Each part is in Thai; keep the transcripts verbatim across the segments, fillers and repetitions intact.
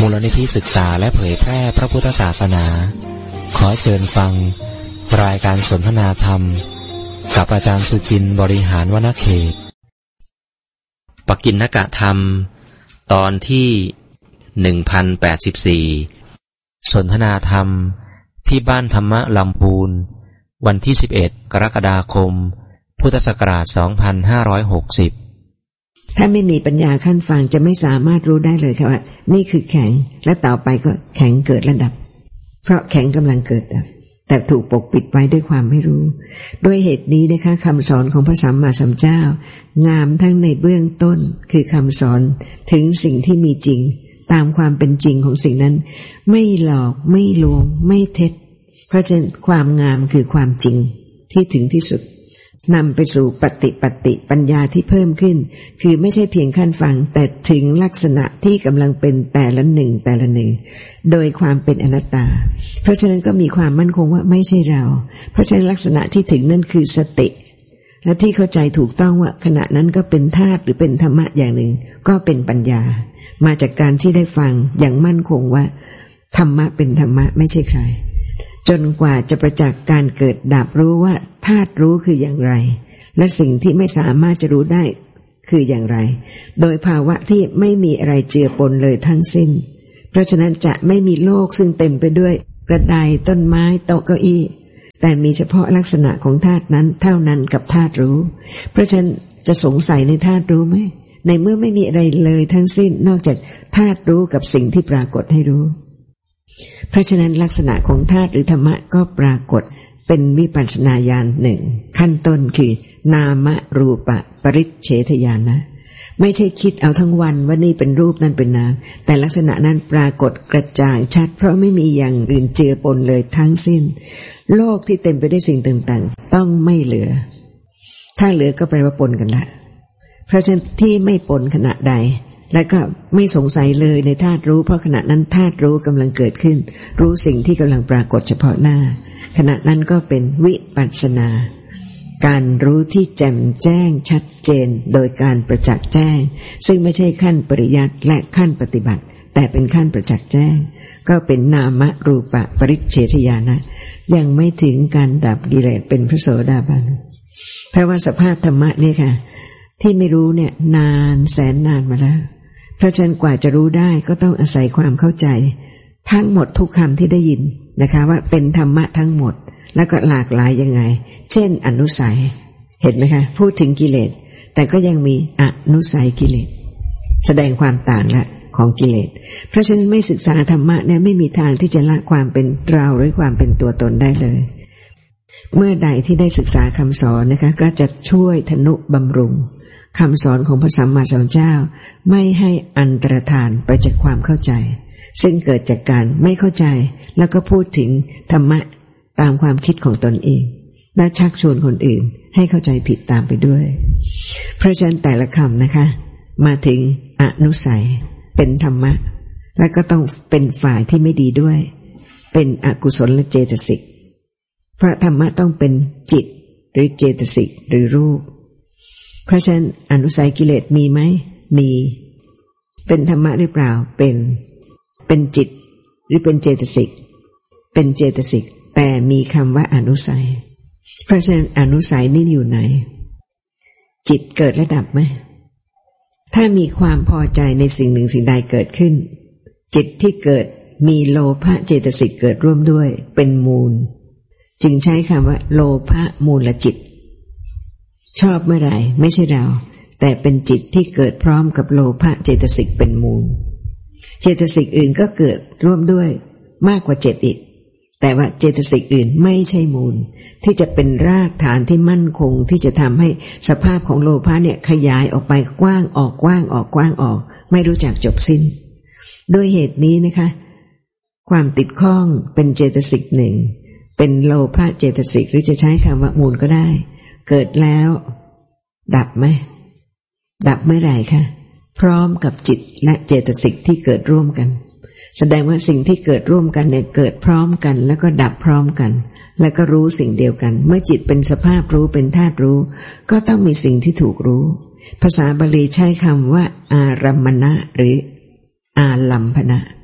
มูลนิธิศึกษาและเผยแพร่พระพุทธศาสนาขอเชิญฟังรายการสนทนาธรรมกับอาจารย์สุจินต์บริหารวรรณเขตปกิณณกธรรมตอนที่หนึ่งพันแปดสิบสี่สนทนาธรรมที่บ้านธรรมลำพูนวันที่สิบเอ็ดกรกฎาคมพุทธศักราชสองพันห้าร้อยหกสิบถ้าไม่มีปัญญาขั้นฟังจะไม่สามารถรู้ได้เลยค่ะว่านี่คือแข็งและต่อไปก็แข็งเกิดและดับเพราะแข็งกำลังเกิดดับแต่ถูกปกปิดไว้ด้วยความไม่รู้ด้วยเหตุนี้นะคะคำสอนของพระสัมมาสัมพุทธเจ้างามทั้งในเบื้องต้นคือคำสอนถึงสิ่งที่มีจริงตามความเป็นจริงของสิ่งนั้นไม่หลอกไม่ลวงไม่เท็จเพราะฉะนั้นความงามคือความจริงที่ถึงที่สุดนำไปสู่ปฏิปัติปัญญาที่เพิ่มขึ้นคือไม่ใช่เพียงขั้นฟังแต่ถึงลักษณะที่กำลังเป็นแต่ละหนึ่งแต่ละหนึ่งโดยความเป็นอนัตตาเพราะฉะนั้นก็มีความมั่นคงว่าไม่ใช่เราเพราะฉะนั้นลักษณะที่ถึงนั่นคือสติและที่เข้าใจถูกต้องว่าขณะนั้นก็เป็นธาตุหรือเป็นธรรมะอย่างหนึ่งก็เป็นปัญญามาจากการที่ได้ฟังอย่างมั่นคงว่าธรรมะเป็นธรรมะไม่ใช่ใครจนกว่าจะประจักษ์การเกิดดับรู้ว่าธาตุรู้คืออย่างไรและสิ่งที่ไม่สามารถจะรู้ได้คืออย่างไรโดยภาวะที่ไม่มีอะไรเจือปนเลยทั้งสิ้นเพราะฉะนั้นจะไม่มีโลกซึ่งเต็มไปด้วยกระไดต้นไม้โต๊ะเก้าอี้แต่มีเฉพาะลักษณะของธาตุนั้นเท่านั้นกับธาตุรู้เพราะฉะนั้นจะสงสัยในธาตุรู้ไหมในเมื่อไม่มีอะไรเลยทั้งสิ้นนอกจากธาตุรู้กับสิ่งที่ปรากฏให้รู้เพราะฉะนั้นลักษณะของธาตุหรือธรรมะก็ปรากฏเป็นวิปัสสนาญาณหนึ่งขั้นต้นคือนามรูปะปริเฉทญาณนะไม่ใช่คิดเอาทั้งวันว่านี่เป็นรูปนั่นเป็นนามแต่ลักษณะนั้นปรากฏกระจ่างชัดเพราะไม่มีอย่างอื่นเจือปนเลยทั้งสิ้นโลกที่เต็มไปด้วยสิ่งต่างๆต้องไม่เหลือถ้าเหลือก็แปลว่าปนกันละเพราะฉะนั้นที่ไม่ปนขณะใดและก็ไม่สงสัยเลยในธาตุรู้เพราะขณะนั้นธาตุรู้กำลังเกิดขึ้นรู้สิ่งที่กำลังปรากฏเฉพาะหน้าขณะนั้นก็เป็นวิปัสสนาการรู้ที่แจ่มแจ้งชัดเจนโดยการประจักษ์แจ้งซึ่งไม่ใช่ขั้นปริยัติและขั้นปฏิบัติแต่เป็นขั้นประจักษ์แจ้งก็เป็นนามรูปะปริเฉทญาณนะยังไม่ถึงการดับกิเลสเป็นพระโสดาบันเพราะว่าสภาพธรรมะนี่ค่ะที่ไม่รู้เนี่ยนานแสนนานมาแล้วเพราะฉะนั้นกว่าจะรู้ได้ก็ต้องอาศัยความเข้าใจทั้งหมดทุกคำที่ได้ยินนะคะว่าเป็นธรรมะทั้งหมดแล้วก็หลากหลายยังไงเช่นอนุสัยเห็นไหมคะพูดถึงกิเลสแต่ก็ยังมีอนุสัยกิเลสแสดงความต่างละของกิเลสเพราะฉะนั้นไม่ศึกษาธรรมะเนี่ยไม่มีทางที่จะละความเป็นเราหรือความเป็นตัวตนได้เลยเมื่อใดที่ได้ศึกษาคำสอนนะคะก็จะช่วยทนุบำรุงคำสอนของพระสัมมาสัมพุทธเจ้าไม่ให้อันตรธานไปจากความเข้าใจซึ่งเกิดจากการไม่เข้าใจแล้วก็พูดถึงธรรมะตามความคิดของตนเองและชักชวนคนอื่นให้เข้าใจผิดตามไปด้วยเพราะฉะนั้นแต่ละคำนะคะมาถึงอนุสัยเป็นธรรมะและก็ต้องเป็นฝ่ายที่ไม่ดีด้วยเป็นอกุศลและเจตสิกเพราะธรรมะต้องเป็นจิตหรือเจตสิกหรือรูปเพราะฉะนั้นอนุสัยกิเลสมีไหมมีเป็นธรรมะหรือเปล่าเป็นเป็นจิตหรือเป็นเจตสิกเป็นเจตสิกแต่มีคำว่าอนุสัยเพราะฉะนั้นอนุสัยนี่อยู่ไหนจิตเกิดและดับไหมถ้ามีความพอใจในสิ่งหนึ่งสิ่งใดเกิดขึ้นจิตที่เกิดมีโลภะเจตสิกเกิดร่วมด้วยเป็นมูลจึงใช้คำว่าโลภะมูลจิตชอบเมื่อไหร่ไม่ใช่เราแต่เป็นจิตที่เกิดพร้อมกับโลภะเจตสิกเป็นมูลเจตสิกอื่นก็เกิดร่วมด้วยมากกว่าเจตอีกแต่ว่าเจตสิกอื่นไม่ใช่มูลที่จะเป็นรากฐานที่มั่นคงที่จะทำให้สภาพของโลภะเนี่ยขยายออกไปกว้างออกกว้างออกกว้างออกไม่รู้จักจบสิ้นด้วยเหตุนี้นะคะความติดข้องเป็นเจตสิกหนึ่งเป็นโลภะเจตสิกหรือจะใช้คำว่ามูลก็ได้เกิดแล้วดับไหมดับเมื่อไหร่คะพร้อมกับจิตและเจตสิกที่เกิดร่วมกันแสดงว่าสิ่งที่เกิดร่วมกันเนี่ยเกิดพร้อมกันแล้วก็ดับพร้อมกันแล้วก็รู้สิ่งเดียวกันเมื่อจิตเป็นสภาพรู้เป็นธาตุรู้ก็ต้องมีสิ่งที่ถูกรู้ภาษาบาลีใช้คำว่าอารัมมณะหรืออาลัมพนะ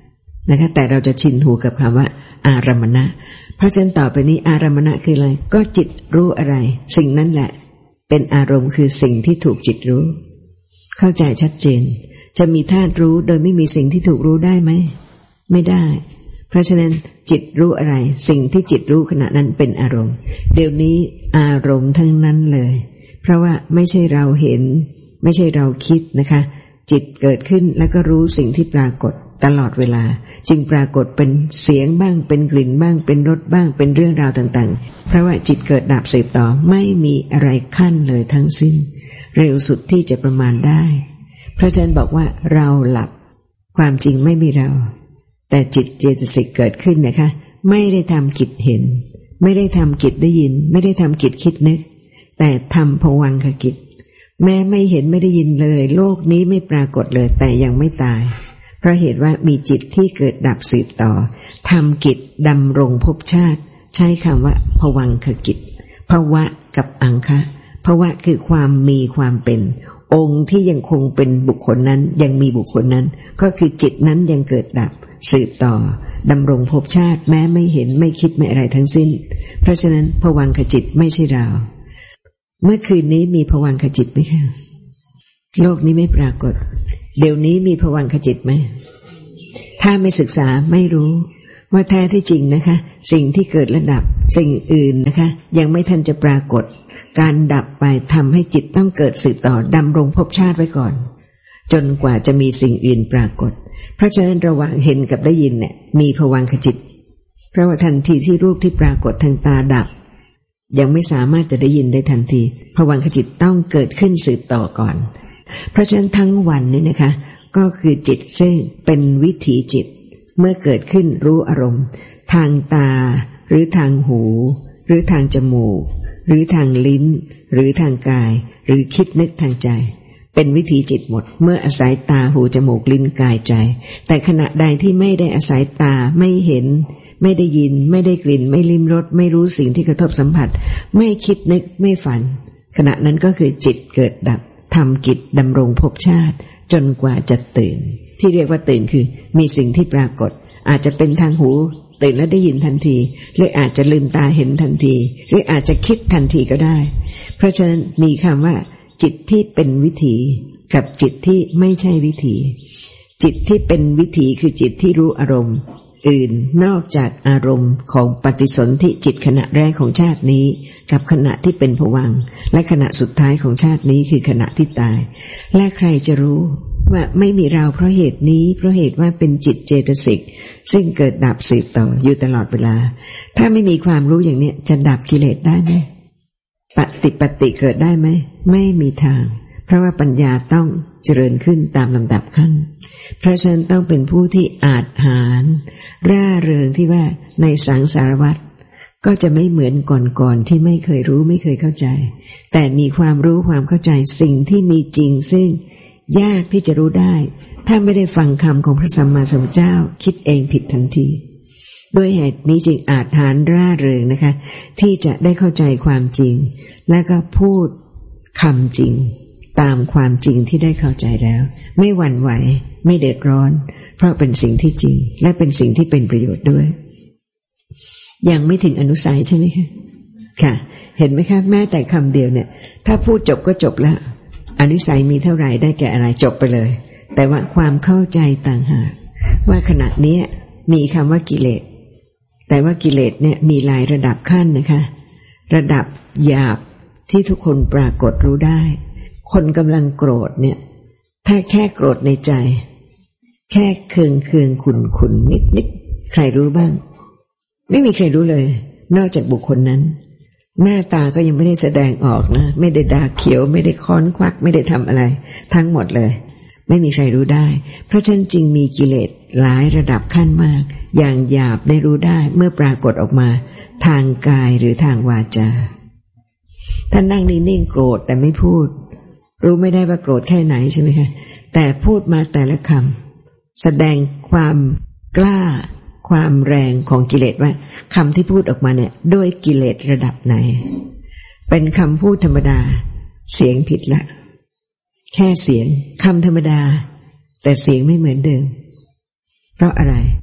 นะคะแต่เราจะชินหูกับคำว่าอารมณะเพราะฉะนั้นต่อไปนี้อารมณะคืออะไรก็จิตรู้อะไรสิ่งนั้นแหละเป็นอารมณ์คือสิ่งที่ถูกจิตรู้เข้าใจชัดเจนจะมีธาตุรู้โดยไม่มีสิ่งที่ถูกรู้ได้ไหมไม่ได้เพราะฉะนั้นจิตรู้อะไรสิ่งที่จิตรู้ขณะนั้นเป็นอารมณ์เดี๋ยวนี้อารมณ์ทั้งนั้นเลยเพราะว่าไม่ใช่เราเห็นไม่ใช่เราคิดนะคะจิตเกิดขึ้นแล้วก็รู้สิ่งที่ปรากฏตลอดเวลาจึงปรากฏเป็นเสียงบ้างเป็นกลิ่นบ้างเป็นรสบ้างเป็นเรื่องราวต่างๆเพราะว่าจิตเกิดดับสืบต่อไม่มีอะไรขั้นเลยทั้งสิ้นเร็วสุดที่จะประมาณได้พระอาจารย์บอกว่าเราหลับความจริงไม่มีเราแต่จิตเจตสิกเกิดขึ้นนะคะไม่ได้ทำกิจเห็นไม่ได้ทำกิจได้ยินไม่ได้ทำกิจคิดนึกแต่ทำภวังคกิจแม้ไม่เห็นไม่ได้ยินเลยโลกนี้ไม่ปรากฏเลยแต่ยังไม่ตายเพราะเหตุว่ามีจิตที่เกิดดับสืบต่อทำกิจดำรงภพชาติใช้คำว่าภวังคกิจภวะกับอังคะภวะคือความมีความเป็นองค์ที่ยังคงเป็นบุคคลนั้นยังมีบุคคลนั้นก็คือจิตนั้นยังเกิดดับสืบต่อดำรงภพชาติแม้ไม่เห็นไม่คิดไม่อะไรทั้งสิ้นเพราะฉะนั้นภวังคจิตไม่ใช่เราเมื่อคืนนี้มีภวังคจิตไหมคะโลกนี้ไม่ปรากฏเดี๋ยวนี้มีภวังคจิตไหมถ้าไม่ศึกษาไม่รู้ว่าแท้ที่จริงนะคะสิ่งที่เกิดและดับสิ่งอื่นนะคะยังไม่ทันจะปรากฏการดับไปทำให้จิตต้องเกิดสืบต่อดำรงภพชาติไว้ก่อนจนกว่าจะมีสิ่งอื่นปรากฏเพราะฉะนั้นระหว่างเห็นกับได้ยินเนี่ยมีภวังคจิตเพราะว่าทันทีที่รูปที่ปรากฏทางตาดับยังไม่สามารถจะได้ยินได้ทันทีภวังคจิตต้องเกิดขึ้นสืบต่อก่อนเพราะฉะนั้นทั้งวันนี้นะคะก็คือจิตซึ่งเป็นวิถีจิตเมื่อเกิดขึ้นรู้อารมณ์ทางตาหรือทางหูหรือทางจมูกหรือทางลิ้นหรือทางกายหรือคิดนึกทางใจเป็นวิถีจิตหมดเมื่ออาศัยตาหูจมูกลิ้นกายใจแต่ขณะใดที่ไม่ได้อาศัยตาไม่เห็นไม่ได้ยินไม่ได้กลิ่นไม่ลิ้มรสไม่รู้สิ่งที่กระทบสัมผัสไม่คิดนึกไม่ฝันขณะนั้นก็คือจิตเกิดดับทำกิจดำรงภพชาติจนกว่าจะตื่นที่เรียกว่าตื่นคือมีสิ่งที่ปรากฏอาจจะเป็นทางหูตื่นแล้วได้ยินทันทีหรืออาจจะลืมตาเห็นทันทีหรืออาจจะคิดทันทีก็ได้เพราะฉะนั้นมีคำว่าจิตที่เป็นวิถีกับจิตที่ไม่ใช่วิถีจิตที่เป็นวิถีคือจิตที่รู้อารมณ์อื่นนอกจากอารมณ์ของปฏิสนธิจิตขณะแรกของชาตินี้กับขณะที่เป็นภวังค์และขณะสุดท้ายของชาตินี้คือขณะที่ตายและใครจะรู้ว่าไม่มีเราเพราะเหตุนี้เพราะเหตุว่าเป็นจิตเจตสิกซึ่งเกิดดับสืบต่ออยู่ตลอดเวลาถ้าไม่มีความรู้อย่างนี้จะดับกิเลสได้ไหมปฏิปฏิเกิดได้ไหมไม่มีทางเพราะว่าปัญญาต้องเจริญขึ้นตามลำดับขั้นเพราะฉะนั้นต้องเป็นผู้ที่อาจหาญร่าเริงที่ว่าในสังสารวัฏก็จะไม่เหมือนก่อนๆที่ไม่เคยรู้ไม่เคยเข้าใจแต่มีความรู้ความเข้าใจสิ่งที่มีจริงซึ่งยากที่จะรู้ได้ถ้าไม่ได้ฟังคำของพระสัมมาสัมพุทธเจ้าคิดเองผิดทันทีด้วยเหตุนี้จึงอาจหาญร่าเริงนะคะที่จะได้เข้าใจความจริงและก็พูดคำจริงตามความจริงที่ได้เข้าใจแล้วไม่หวั่นไหวไม่เดือดร้อนเพราะเป็นสิ่งที่จริงและเป็นสิ่งที่เป็นประโยชน์ด้วยยังไม่ถึงอนุสัยใช่ไหมคะค่ะเห็นไหมคะแม้แต่คำเดียวเนี่ยถ้าพูดจบก็จบแล้วอนุสัยมีเท่าไหร่ได้แก่อะไรจบไปเลยแต่ว่าความเข้าใจต่างหากว่าขณะนี้มีคำว่ากิเลสแต่ว่ากิเลสเนี่ยมีหลายระดับขั้นนะคะระดับหยาบที่ทุกคนปรากฏรู้ได้คนกำลังโกรธเนี่ยถ้าแค่โกรธในใจแค่เคืองเคืองขุนขุนนิดนิดใครรู้บ้างไม่มีใครรู้เลยนอกจากบุคคลนั้นหน้าตาก็ยังไม่ได้แสดงออกนะไม่ได้ด่าเขียวไม่ได้ค้อนควักไม่ได้ทำอะไรทั้งหมดเลยไม่มีใครรู้ได้เพราะฉะนั้นจึงมีกิเลสหลายระดับขั้นมากอย่างหยาบได้รู้ได้เมื่อปรากฏออกมาทางกายหรือทางวาจาท่านนั่งนิ่งๆโกรธแต่ไม่พูดรู้ไม่ได้ว่าโกรธแค่ไหนใช่ไหมคะแต่พูดมาแต่ละคำแสดงความกล้าความแรงของกิเลสว่าคำที่พูดออกมาเนี่ยด้วยกิเลสระดับไหนเป็นคำพูดธรรมดาเสียงผิดละแค่เสียงคำธรรมดาแต่เสียงไม่เหมือนเดิมเพราะอะไร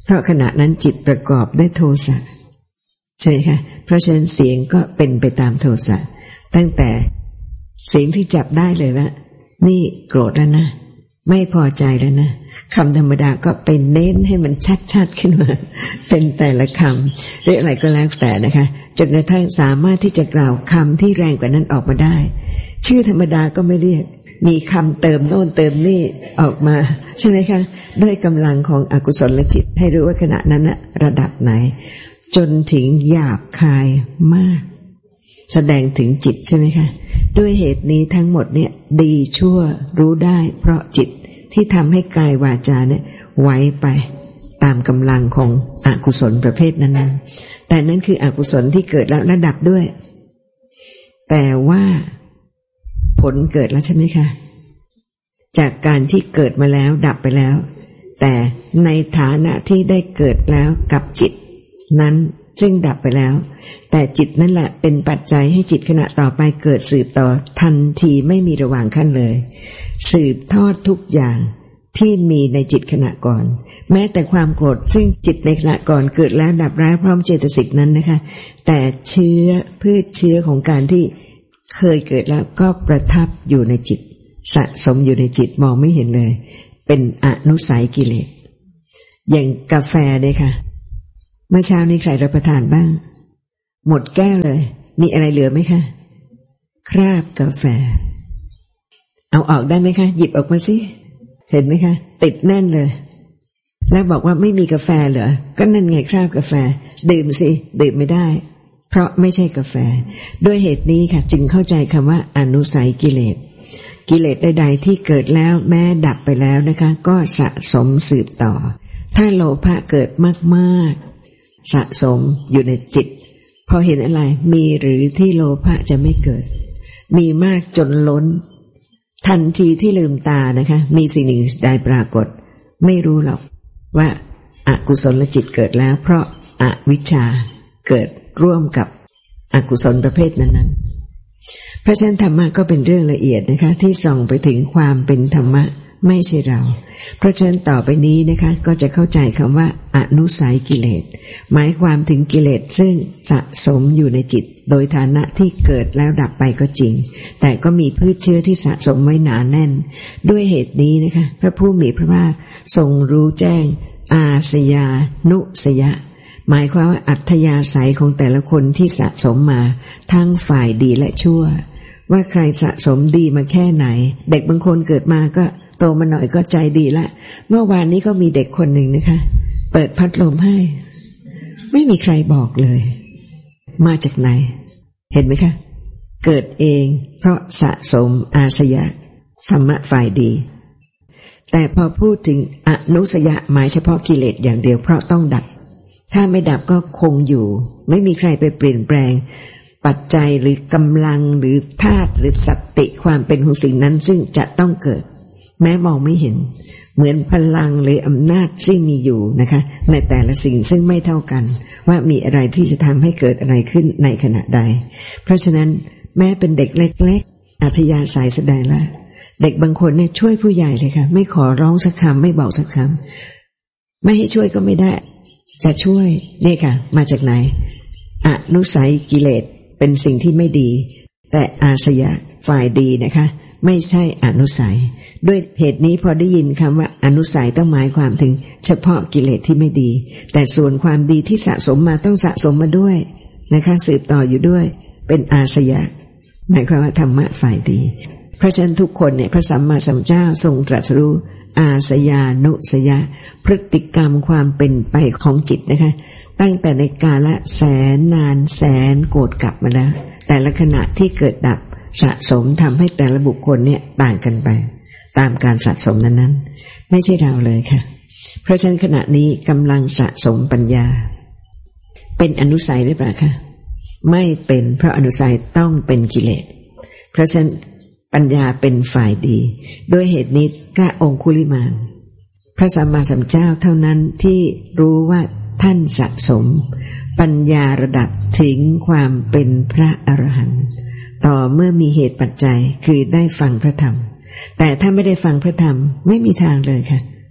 เพราะขณะนั้นจิตประกอบด้วยโทสะใช่ค่ะเพราะฉะนั้นเสียงก็เป็นไปตามโทสะตั้งแต่เสียงที่จับได้เลยว่านี่โกรธแล้วนะไม่พอใจแล้วนะคำธรรมดาก็ไปเน้นให้มันชัดๆขึ้นมาเป็นแต่ละคำหรืออะไรก็แล้วแต่นะคะจนกระทั่งสามารถที่จะกล่าวคำที่แรงกว่านั้นออกมาได้ชื่อธรรมดาก็ไม่เรียกมีคำเติมโน่นเติมนี่ออกมาใช่ไหมคะด้วยกำลังของอกุศลจิตให้รู้ว่าขณะนั้นนะระดับไหนจนถึงหยาบคายมากแสดงถึงจิตใช่ไหมคะด้วยเหตุนี้ทั้งหมดเนี่ยดีชั่วรู้ได้เพราะจิตที่ทำให้กายวาจาเนี่ยไหวไปตามกำลังของอกุศลประเภทนั้นๆแต่นั้นคืออกุศลที่เกิดแล้วระดับด้วยแต่ว่าผลเกิดแล้วใช่ไหมคะจากการที่เกิดมาแล้วดับไปแล้วแต่ในฐานะที่ได้เกิดแล้วกับจิตนั้นซึ่งดับไปแล้วแต่จิตนั่นแหละเป็นปัจจัยให้จิตขณะต่อไปเกิดสืบต่อทันทีไม่มีระหว่างขั้นเลยสืบทอดทุกอย่างที่มีในจิตขณะก่อนแม้แต่ความโกรธซึ่งจิตในขณะก่อนเกิดแล้วดับร้ายพร้อมเจตสิกนั้นนะคะแต่เชื้อพืชเชื้อของการที่เคยเกิดแล้วก็ประทับอยู่ในจิตสะสมอยู่ในจิตมองไม่เห็นเลยเป็นอนุสัยกิเลสอย่างกาแฟเนี่ยค่ะเมื่อเช้านี้ใครรับประทานบ้างหมดแก้วเลยมีอะไรเหลือไหมคะคราบกาแฟเอาออกได้ไหมคะหยิบออกมาสิเห็นไหมคะติดแน่นเลยแล้วบอกว่าไม่มีกาแฟเหรอก็นั่นไงคราบกาแฟดื่มสิดื่มไม่ได้เพราะไม่ใช่กาแฟด้วยเหตุนี้ค่ะจึงเข้าใจคำว่าอนุสัยกิเลสกิเลสใดๆที่เกิดแล้วแม้ดับไปแล้วนะคะก็สะสมสืบต่อถ้าโลภะเกิดมากๆสะสมอยู่ในจิตพอเห็นอะไรมีหรือที่โลภะจะไม่เกิดมีมากจนล้นทันทีที่ลืมตานะคะมีสิ่งหนึ่งใดปรากฏไม่รู้หรอกว่าอกุศลจิตเกิดแล้วเพราะอวิชชาเกิดร่วมกับอกุศลประเภทนั้นๆเพราะฉะนั้นธรรมะก็เป็นเรื่องละเอียดนะคะที่ส่องไปถึงความเป็นธรรมะไม่ใช่เราเพราะฉะนั้นต่อไปนี้นะคะก็จะเข้าใจคำว่าอนุสัยกิเลสหมายความถึงกิเลสซึ่งสะสมอยู่ในจิตโดยฐานะที่เกิดแล้วดับไปก็จริงแต่ก็มีพืชเชื้อที่สะสมไว้หนาแน่นด้วยเหตุนี้นะคะพระผู้มีพระภาคทรงรู้แจ้งอาสยานุสยะหมายความว่าอัธยาศัยของแต่ละคนที่สะสมมาทั้งฝ่ายดีและชั่วว่าใครสะสมดีมาแค่ไหนเด็กบางคนเกิดมาก็โตมาหน่อยก็ใจดีละเมื่อวานนี้ก็มีเด็กคนหนึ่งนะคะเปิดพัดลมให้ไม่มีใครบอกเลยมาจากไหนเห็นไหมคะเกิดเองเพราะสะสมอาสยะธรรมะฝ่ายดีแต่พอพูดถึงอนุสยะหมายเฉพาะกิเลสอย่างเดียวเพราะต้องดับถ้าไม่ดับก็คงอยู่ไม่มีใครไปเปลี่ยนแปลงปัจจัยหรือกำลังหรือธาตุหรือสัตติความเป็นของสิ่งนั้นซึ่งจะต้องเกิดแม้มองไม่เห็นเหมือนพลังหรืออำนาจที่มีอยู่นะคะในแต่ละสิ่งซึ่งไม่เท่ากันว่ามีอะไรที่จะทำให้เกิดอะไรขึ้นในขณะใดเพราะฉะนั้นแม้เป็นเด็กเล็กๆอัธยาศัยแสดงละเด็กบางคนเนี่ยช่วยผู้ใหญ่เลยค่ะไม่ขอร้องสักคำไม่บอกสักคำไม่ให้ช่วยก็ไม่ได้จะช่วยนี่ค่ะมาจากไหนอนุสัยกิเลสเป็นสิ่งที่ไม่ดีแต่อาสยะฝ่ายดีนะคะไม่ใช่อนุสัยด้วยเหตุนี้พอได้ยินคำว่าอนุสัยต้องหมายความถึงเฉพาะกิเลสที่ไม่ดีแต่ส่วนความดีที่สะสมมาต้องสะสมมาด้วยนะคะสืบต่ออยู่ด้วยเป็นอาสยะหมายความว่าธรรมะฝ่ายดีเพราะฉะนั้นทุกคนเนี่ยพระสัมมาสัมพุทธเจ้าทรงตรัสรู้อาสยานุสยะพฤติกรรมความเป็นไปของจิตนะคะตั้งแต่ในกาลแสนนานแสนโกรธกลับมาแล้วแต่ละขณะที่เกิดดับสะสมทำให้แต่ละบุคคลเนี่ยต่างกันไปตามการสะสมนั้นๆไม่ใช่เราเลยค่ะเพราะฉะนั้นขณะนี้กำลังสะสมปัญญาเป็นอนุสัยหรือเปล่าคะไม่เป็นเพราะอนุสัยต้องเป็นกิเลสเพราะฉะนั้นปัญญาเป็นฝ่ายดีด้วยเหตุนี้พระองคุลิมานพระสัมมาสัมพุทธเจ้าเท่านั้นที่รู้ว่าท่านสะสมปัญญาระดับถึงความเป็นพระอรหันต์ต่อเมื่อมีเหตุปัจจัยคือได้ฟังพระธรรมแต่ถ้าไม่ได้ฟังพระธรรมไม่มีทางเลยค่ะ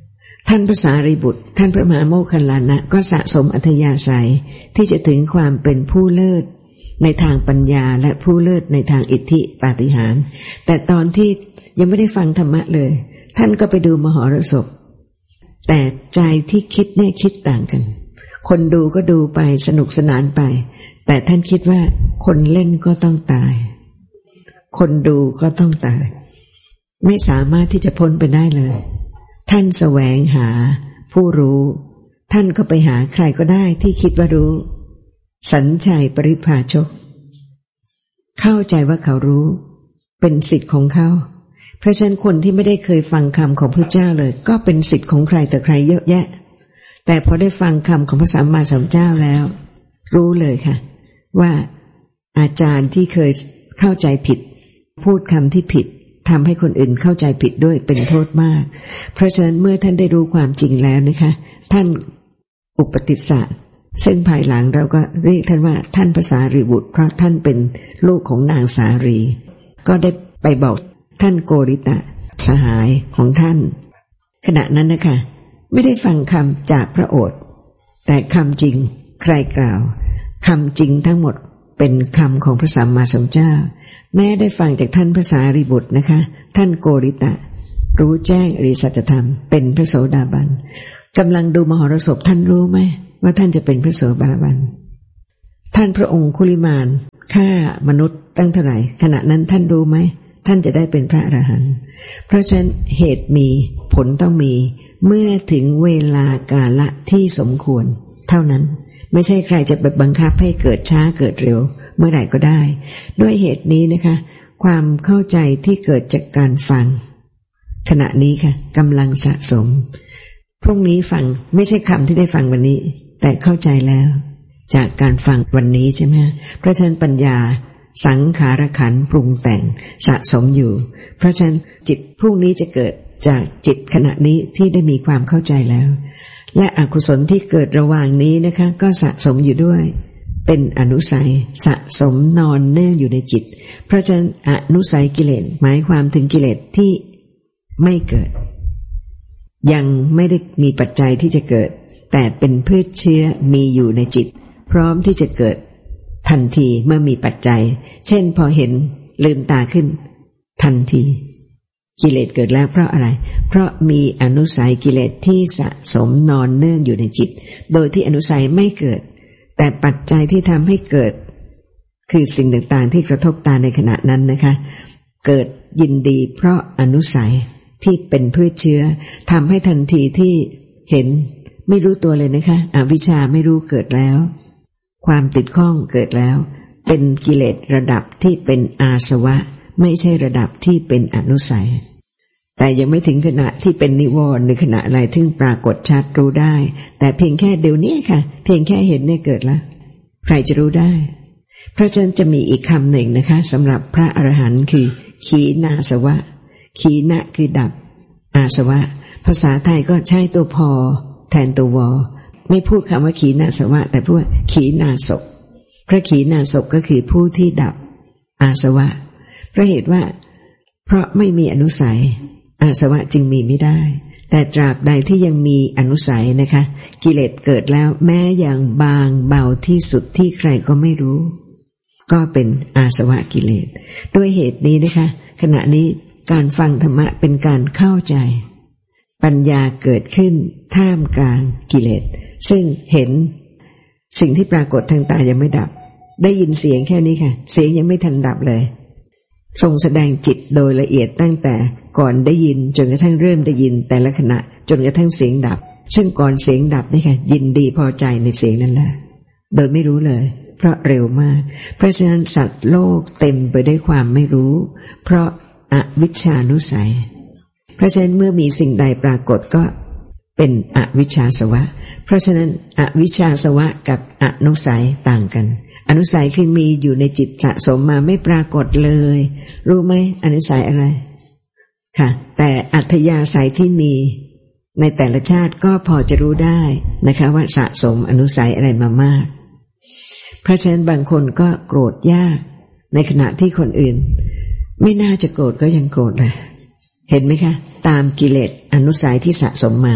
ท่านพระสารีบุตรท่านพระมหาโมคคัลลานะก็สะสมอัธยาศัยที่จะถึงความเป็นผู้เลิศในทางปัญญาและผู้เลิศในทางอิทธิปาฏิหาริย์แต่ตอนที่ยังไม่ได้ฟังธรรมะเลยท่านก็ไปดูมหรสพแต่ใจที่คิดเนี่ยคิดต่างกันคนดูก็ดูไปสนุกสนานไปแต่ท่านคิดว่าคนเล่นก็ต้องตายคนดูก็ต้องตายไม่สามารถที่จะพ้นไปได้เลยท่านแสวงหาผู้รู้ท่านก็ไปหาใครก็ได้ที่คิดว่ารู้สัญชัยปริภาชกเข้าใจว่าเขารู้เป็นสิทธิ์ของเขาเพราะฉะนั้นคนที่ไม่ได้เคยฟังคำของพระเจ้าเลยก็เป็นสิทธิ์ของใครแต่ใครเยอะแยะแต่พอได้ฟังคำของพระสัมมาสัมพุทธเจ้าแล้วรู้เลยค่ะว่าอาจารย์ที่เคยเข้าใจผิดพูดคำที่ผิดทำให้คนอื่นเข้าใจผิดด้วยเป็นโทษมากเพราะฉะนั้นเมื่อท่านได้รู้ความจริงแล้วนะคะท่านอุปติสสะซึ่งภายหลังเราก็เรียกท่านว่าท่านพระสารีบุตรเพราะท่านเป็นลูกของนางสารีก็ได้ไปบอกท่านโกริตะสหายของท่านขณะนั้นนะคะไม่ได้ฟังคำจากพระโอษฐ์แต่คำจริงใครกล่าวคำจริงทั้งหมดเป็นคำของพระสัมมาสัมพุทธเจ้าแม้ได้ฟังจากท่านพระสารีบุตรนะคะท่านโกริตะรู้แจ้งอริยสัจธรรมเป็นพระโสดาบันกำลังดูมหรสพท่านรู้ไหมว่าท่านจะเป็นพระโสดาบันท่านพระองค์คุลิมานฆ่ามนุษย์ตั้งเท่าไหร่ขณะนั้นท่านรู้ไหมท่านจะได้เป็นพระอรหันต์เพราะฉะนั้นเหตุมีผลต้องมีเมื่อถึงเวลากาลที่สมควรเท่านั้นไม่ใช่ใครจะไปบังคับให้เกิดช้าเกิดเร็วเมื่อไหร่ก็ได้ด้วยเหตุนี้นะคะความเข้าใจที่เกิดจากการฟังขณะนี้ค่ะกำลังสะสมพรุ่งนี้ฟังไม่ใช่คำที่ได้ฟังวันนี้แต่เข้าใจแล้วจากการฟังวันนี้ใช่ไหมเพราะฉะนั้นปัญญาสังขารขันธ์ปรุงแต่งสะสมอยู่เพราะฉะนั้นจิตพรุ่งนี้จะเกิดจากจิตขณะนี้ที่ได้มีความเข้าใจแล้วและอกุศลที่เกิดระหว่างนี้นะคะก็สะสมอยู่ด้วยเป็นอนุสัยสะสมนอนแน่อยู่ในจิตเพราะฉะนั้นอนุสัยกิเลสหมายความถึงกิเลสที่ไม่เกิดยังไม่ได้มีปัจจัยที่จะเกิดแต่เป็นพืชเชื้อมีอยู่ในจิตพร้อมที่จะเกิดทันทีเมื่อมีปัจจัยเช่นพอเห็นลืมตาขึ้นทันทีกิเลสเกิดแล้วเพราะอะไรเพราะมีอนุสัยกิเลสที่สะสมนอนเนื่องอยู่ในจิตโดยที่อนุสัยไม่เกิดแต่ปัจจัยที่ทำให้เกิดคือสิ่งต่างๆที่กระทบตาในขณะนั้นนะคะเกิดยินดีเพราะอนุสัยที่เป็นพืชเชื้อทำให้ทันทีที่เห็นไม่รู้ตัวเลยนะคะอวิชชาไม่รู้เกิดแล้วความติดข้องเกิดแล้วเป็นกิเลสระดับที่เป็นอาสวะไม่ใช่ระดับที่เป็นอนุสัยแต่ยังไม่ถึงขณะที่เป็นนิวรณ์หรือขณะอะไรที่ปรากฏชัดรู้ได้แต่เพียงแค่เดี๋ยวนี้ค่ะเพียงแค่เห็นเนี่ยเกิดแล้วใครจะรู้ได้เพราะฉะนั้นจะมีอีกคำหนึ่งนะคะสำหรับพระอรหันต์คือขีณาสวะขีณะคือดับอาสวะภาษาไทยก็ใช้ตัวพอแทนตัววอไม่พูดคำว่าขีณาสวะแต่พูดว่าขีณาสกพระขีณาสกก็คือผู้ที่ดับอาสวะเพราะเหตุว่าเพราะไม่มีอนุสัยอาสวะจึงมีไม่ได้แต่ตราบใดที่ยังมีอนุสัยนะคะกิเลสเกิดแล้วแม้อย่างบางเบาที่สุดที่ใครก็ไม่รู้ก็เป็นอาสวะกิเลสด้วยเหตุนี้นะคะขณะนี้การฟังธรรมะเป็นการเข้าใจปัญญาเกิดขึ้นท่ามกลางกิเลสซึ่งเห็นสิ่งที่ปรากฏทางตายังไม่ดับได้ยินเสียงแค่นี้ค่ะเสียงยังไม่ทันดับเลยทรงแสดงจิตโดยละเอียดตั้งแต่ก่อนได้ยินจนกระทั่งเริ่มได้ยินแต่ละขณะจนกระทั่งเสียงดับซึ่งก่อนเสียงดับนี่ค่ะยินดีพอใจในเสียงนั้นแหละโดยไม่รู้เลยเพราะเร็วมากเพราะฉะนั้นสัตว์โลกเต็มไปด้วยความไม่รู้เพราะอวิชชานุสัยเพราะฉะนั้นเมื่อมีสิ่งใดปรากฏก็เป็นอวิชชาสวะเพราะฉะนั้นอวิชชาสวะกับอนุสัยต่างกันอนุสัยคือมีอยู่ในจิตสะสมมาไม่ปรากฏเลยรู้ไหมอนุสัยอะไรค่ะแต่อัธยาศัยที่มีในแต่ละชาติก็พอจะรู้ได้นะคะว่าสะสมอนุสัยอะไรมามากเพราะฉะนั้นบางคนก็โกรธยากในขณะที่คนอื่นไม่น่าจะโกรธก็ยังโกรธเลยเห็นไหมคะตามกิเลสอนุสัยที่สะสมมา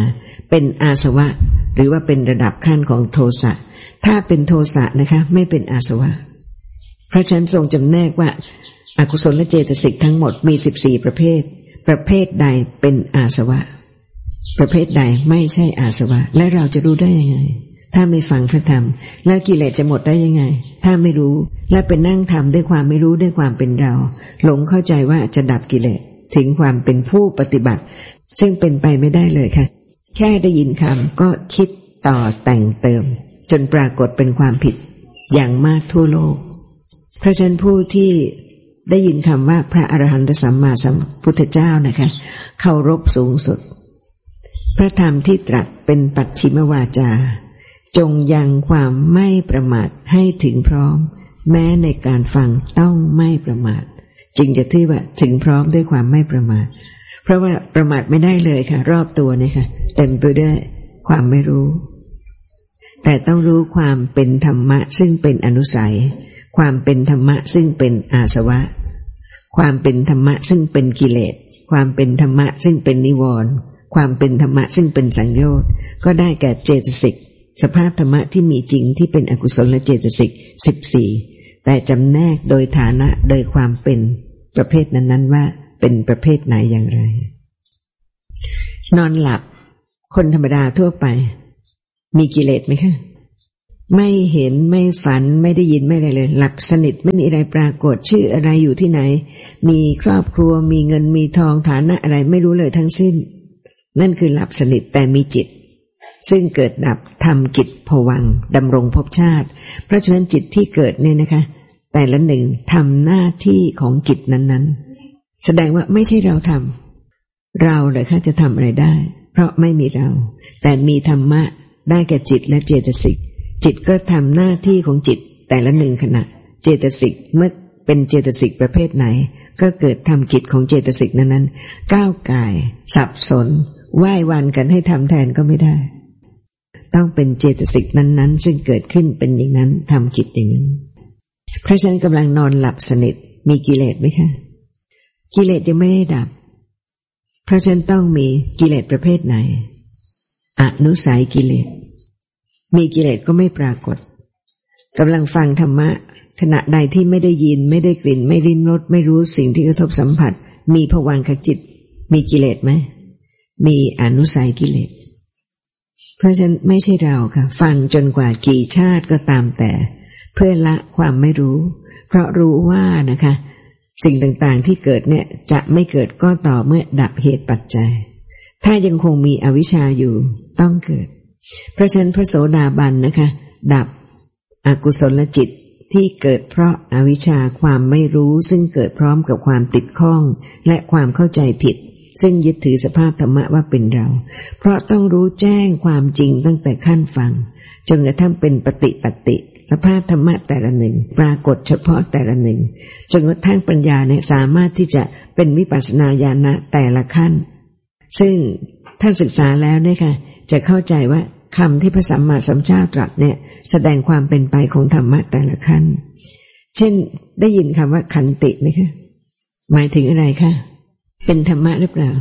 เป็นอาสวะหรือว่าเป็นระดับขั้นของโทสะถ้าเป็นโทสะนะคะไม่เป็นอาสวะพระชันทรงจำแนกว่าอกุศลเจตสิกทั้งหมดมีสิบสี่ประเภทประเภทใดเป็นอาสวะประเภทใดไม่ใช่อาสวะและเราจะรู้ได้ยังไงถ้าไม่ฟังพระธรรมแล้วกิเลสจะหมดได้ยังไงถ้าไม่รู้และเป็นนั่งทำด้วยความไม่รู้ด้วยความเป็นเราหลงเข้าใจว่าจะดับกิเลสถึงความเป็นผู้ปฏิบัติซึ่งเป็นไปไม่ได้เลยค่ะแค่ได้ยินคำก็คิดต่อแต่งเติมจนปรากฏเป็นความผิดอย่างมากทั่วโลกเพราะฉะนั้นผู้ที่ได้ยินคำว่าพระอรหันตสัมมาสัมพุทธเจ้านะคะเคารพสูงสุดพระธรรมที่ตรัสเป็นปัจฉิมวาจาจงยังความไม่ประมาทให้ถึงพร้อมแม้ในการฟังต้องไม่ประมาทจึงจะถือว่าถึงพร้อมด้วยความไม่ประมาทเพราะว่าประมาทไม่ได้เลยค่ะรอบตัวเนี่ยค่ะเต็มไปด้วยความไม่รู้แต่ต้องรู้ความเป็นธรรมะซึ่งเป็นอนุสัยความเป็นธรรมะซึ่งเป็นอาสวะความเป็นธรรมะซึ่งเป็นกิเลสความเป็นธรรมะซึ่งเป็นนิวรณ์ความเป็นธรรมะซึ่งเป็นสังโยชน์ก็ได้แก่เจตสิกสภาพธรรมะที่มีจริงที่เป็นอกุศลและเจตสิกสิบสี่แต่จำแนกโดยฐานะโดยความเป็นประเภทนั้นๆว่าเป็นประเภทไหนอย่างไรนอนหลับคนธรรมดาทั่วไปมีกิเลสไหมคะไม่เห็นไม่ฝันไม่ได้ยินไม่อะไรเลยหลับสนิทไม่มีอะไรปรากฏชื่ออะไรอยู่ที่ไหนมีครอบครัวมีเงินมีทองฐานะอะไรไม่รู้เลยทั้งสิ้นนั่นคือหลับสนิทแต่มีจิตซึ่งเกิดดับทำกิจภวังค์ดำรงภพชาติเพราะฉะนั้นจิตที่เกิดเนี่ยนะคะแต่ละหนึ่งทำหน้าที่ของกิจนั้นๆแสดงว่าไม่ใช่เราทำเราเลยค่ะจะทำอะไรได้เพราะไม่มีเราแต่มีธรรมะได้แก่จิตและเจตสิกจิตก็ทำหน้าที่ของจิตแต่ละหนึ่งขณะเจตสิกเมื่อเป็นเจตสิกประเภทไหนก็เกิดทำกิจของเจตสิกนั้นๆก้าวก่ายสับสนไหว้วันกันให้ทำแทนก็ไม่ได้ต้องเป็นเจตสิกนั้นๆซึ่งเกิดขึ้นเป็นอย่างนั้นทำกิจอย่างนั้นเพราะฉะนั้นกำลังนอนหลับสนิทมีกิเลสไหมคะกิเลสยังไม่ได้ดับเพราะฉะนั้นต้องมีกิเลสประเภทไหนอนุสัยกิเลสมีกิเลสก็ไม่ปรากฏกำลังฟังธรรมะขณะใดที่ไม่ได้ยินไม่ได้กลิ่นไม่ลิ้มรสไม่รู้สิ่งที่กระทบสัมผัสมีภวังคจิตมีกิเลสไหมมีอนุสัยกิเลสเพราะฉะนั้นไม่ใช่เราค่ะฟังจนกว่ากี่ชาติก็ตามแต่เพื่อละความไม่รู้เพราะรู้ว่านะคะสิ่งต่างๆที่เกิดเนี่ยจะไม่เกิดก็ต่อเมื่อดับเหตุปัจจัยถ้ายังคงมีอวิชชาอยู่ต้องเกิดเพราะฉะนั้นพระโสดาบันนะคะดับอกุศลจิตที่เกิดเพราะอวิชชาความไม่รู้ซึ่งเกิดพร้อมกับความติดข้องและความเข้าใจผิดซึ่งยึดถือสภาพธรรมะว่าเป็นเราเพราะต้องรู้แจ้งความจริงตั้งแต่ขั้นฟังจนกระทั่งเป็นปฏิปัติสภาพธรรมะแต่ละหนึ่งปรากฏเฉพาะแต่ละหนึ่งจนกระทั่งปัญญาเนี่ยสามารถที่จะเป็นวิปัสสนาญาณะแต่ละขั้นซึ่งท่านศึกษาแล้วเนี่ยค่ะจะเข้าใจว่าคำที่พระสัมมาสัมพุทธเจ้าตรัสเนี่ยแสดงความเป็นไปของธรรมะแต่ละขั้นเช่นได้ยินคำว่าขันติไหมคะหมายถึงอะไรคะเป็นธรรมะหรือเปล่า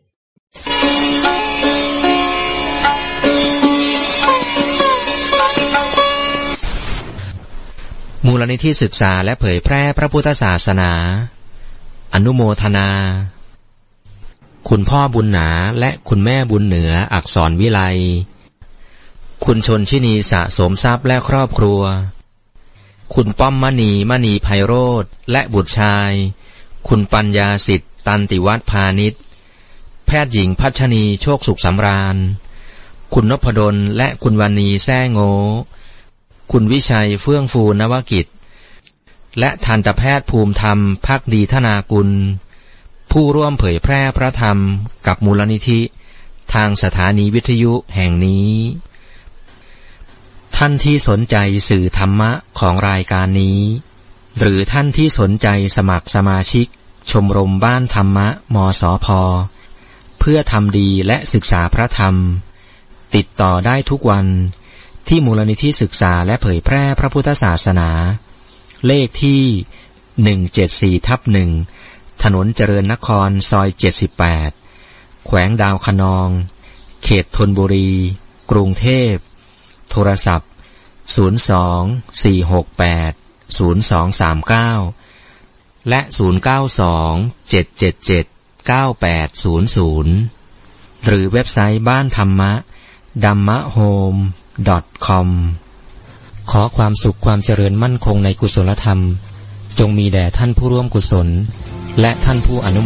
มูลนิธิศึกษาและเผยแพร่พระพุทธศาสนาอนุโมทนาคุณพ่อบุญหนาและคุณแม่บุญเหนืออักษรวิไลคุณชนชินีสะสมทรัพย์และครอบครัวคุณป้อมมณีมณีไพโรธและบุตรชายคุณปัญญาสิทธิ์ตันติวัฒน์พาณิชย์แพทย์หญิงพัชนีโชคสุขสำราญคุณนพดลและคุณวรรณีแซ่โงคุณวิชัยเฟื่องฟูนวกิจและทันตแพทย์ภูมิธรรมภักดีธนากุลผู้ร่วมเผยแพร่พระธรรมกับมูลนิธิทางสถานีวิทยุแห่งนี้ท่านที่สนใจสื่อธรรมะของรายการนี้หรือท่านที่สนใจสมัครสมาชิกชมรมบ้านธรรมะมสพ.เพื่อทำดีและศึกษาพระธรรมติดต่อได้ทุกวันที่มูลนิธิศึกษาและเผยแพร่พระพุทธศาสนาเลขที่หนึ่งเจ็ดสี่ทับหนึ่งถนนเจริญนครซอยเจ็ดสิบแปดแขวงดาวคะนองเขตธนบุรีกรุงเทพโทรศัพท์ศูนย์ สอง สี่ หก แปด ศูนย์ สอง สาม เก้าและศูนย์ เก้า สอง เจ็ด เจ็ด เจ็ด เก้า แปด ศูนย์ ศูนย์หรือเว็บไซต์บ้านธรรมะ ดัมมะโฮม ดอท คอม ขอความสุขความเจริญมั่นคงในกุศลธรรมจงมีแด่ท่านผู้ร่วมกุศลและท่านผู้อนุโม